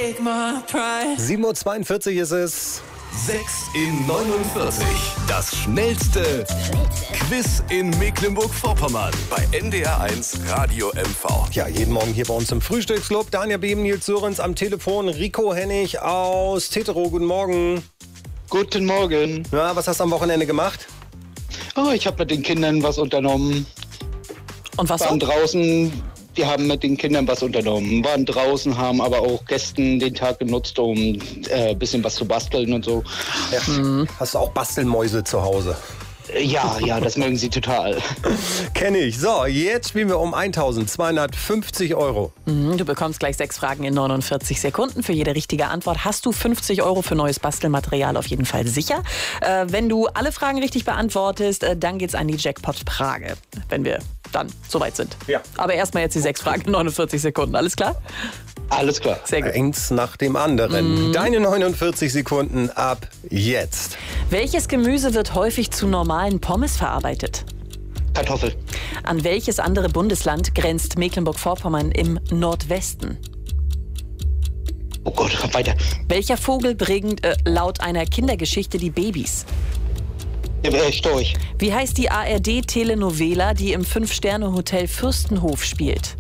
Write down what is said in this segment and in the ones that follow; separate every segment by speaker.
Speaker 1: 7:42 Uhr ist es.
Speaker 2: 6 in 49. Das schnellste Quiz in Mecklenburg-Vorpommern bei NDR1 Radio MV.
Speaker 1: Ja, jeden Morgen hier bei uns im Frühstücksclub. Daniel Beben, Nils Sörenz am Telefon. Rico Hennig aus Tetero. Guten Morgen.
Speaker 3: Guten Morgen.
Speaker 1: Ja, was hast du am Wochenende gemacht?
Speaker 3: Oh, ich habe mit den Kindern was unternommen.
Speaker 4: Und was
Speaker 3: Waren
Speaker 4: so?
Speaker 3: draußen, wir haben mit den Kindern was unternommen. Waren draußen, haben aber auch Gästen den Tag genutzt, um ein bisschen was zu basteln und so.
Speaker 1: Ja. Hast du auch Bastelmäuse zu Hause?
Speaker 3: Ja, das mögen sie total.
Speaker 1: Kenn ich. So, jetzt spielen wir um 1.250 Euro.
Speaker 4: Du bekommst gleich 6 Fragen in 49 Sekunden. Für jede richtige Antwort hast du 50 Euro für neues Bastelmaterial auf jeden Fall sicher. Wenn du alle Fragen richtig beantwortest, dann geht's an die Jackpot-Frage, wenn wir dann soweit sind.
Speaker 1: Ja.
Speaker 4: Aber erstmal jetzt die 6 Fragen in 49 Sekunden. Alles klar?
Speaker 3: Alles klar.
Speaker 4: Sehr gut.
Speaker 1: Eins nach dem anderen. Deine 49 Sekunden ab jetzt.
Speaker 4: Welches Gemüse wird häufig zu normalen Pommes verarbeitet?
Speaker 3: Kartoffel.
Speaker 4: An welches andere Bundesland grenzt Mecklenburg-Vorpommern im Nordwesten?
Speaker 3: Oh Gott, weiter.
Speaker 4: Welcher Vogel bringt laut einer Kindergeschichte die Babys?
Speaker 3: Storch.
Speaker 4: Wie heißt die ARD-Telenovela, die im 5-Sterne-Hotel Fürstenhof spielt?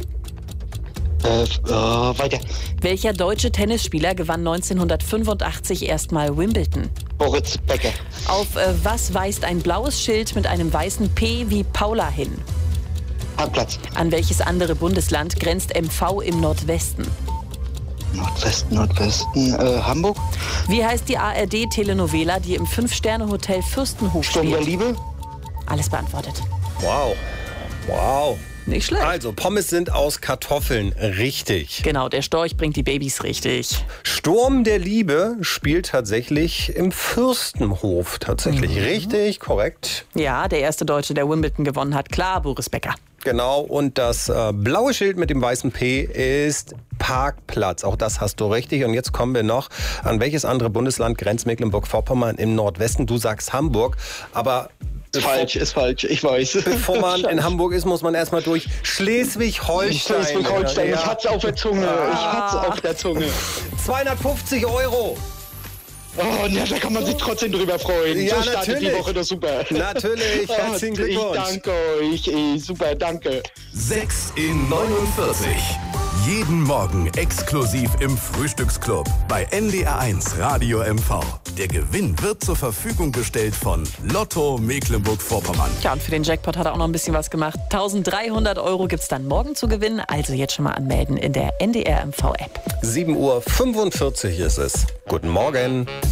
Speaker 3: Weiter.
Speaker 4: Welcher deutsche Tennisspieler gewann 1985 erstmal Wimbledon?
Speaker 3: Moritz Becker.
Speaker 4: Auf was weist ein blaues Schild mit einem weißen P wie Paula hin?
Speaker 3: Parkplatz.
Speaker 4: An welches andere Bundesland grenzt MV im Nordwesten?
Speaker 3: Nordwesten. Hamburg.
Speaker 4: Wie heißt die ARD-Telenovela, die im 5-Sterne-Hotel Fürstenhof
Speaker 3: Sturm der
Speaker 4: spielt?
Speaker 3: Liebe.
Speaker 4: Alles beantwortet.
Speaker 1: Wow.
Speaker 4: Nicht schlecht.
Speaker 1: Also, Pommes sind aus Kartoffeln. Richtig.
Speaker 4: Genau, der Storch bringt die Babys richtig.
Speaker 1: Sturm der Liebe spielt tatsächlich im Fürstenhof. Tatsächlich. Richtig, korrekt.
Speaker 4: Ja, der erste Deutsche, der Wimbledon gewonnen hat. Klar, Boris Becker.
Speaker 1: Genau, und das blaue Schild mit dem weißen P ist Parkplatz. Auch das hast du richtig. Und jetzt kommen wir noch, an welches andere Bundesland grenzt Mecklenburg-Vorpommern im Nordwesten? Du sagst Hamburg, aber...
Speaker 3: Ist falsch, ich weiß.
Speaker 1: Bevor man in Hamburg ist, muss man erstmal durch Schleswig-Holstein.
Speaker 3: Schleswig-Holstein,
Speaker 1: Ja.
Speaker 3: ich hat's auf der Zunge.
Speaker 1: 250 Euro.
Speaker 3: Oh, ja, da kann man sich trotzdem drüber freuen.
Speaker 1: Ja,
Speaker 3: so startet
Speaker 1: natürlich.
Speaker 3: die Woche doch super.
Speaker 1: Natürlich, herzlichen Glückwunsch.
Speaker 3: Ich danke euch, super, danke.
Speaker 2: 6 in 49. Jeden Morgen exklusiv im Frühstücksclub bei NDR1 Radio MV. Der Gewinn wird zur Verfügung gestellt von Lotto Mecklenburg-Vorpommern.
Speaker 4: Ja, und für den Jackpot hat er auch noch ein bisschen was gemacht. 1.300 Euro gibt's dann morgen zu gewinnen. Also jetzt schon mal anmelden in der NDR MV-App.
Speaker 1: 7:45 Uhr ist es. Guten Morgen.